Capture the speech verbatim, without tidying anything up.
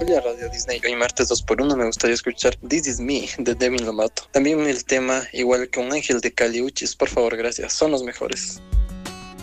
Australia, Radio Disney. Hoy martes dos por uno me gustaría escuchar This Is Me de Demi Lovato. También el tema Igual que un ángel de Cali Uchis, por favor, gracias, son los mejores.